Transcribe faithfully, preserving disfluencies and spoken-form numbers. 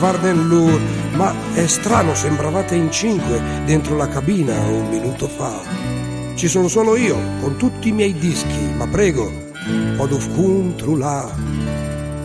Vardenlur, ma è strano, sembravate in cinque dentro la cabina un minuto fa. Ci sono solo io, con tutti i miei dischi, ma prego, odovcun trulà.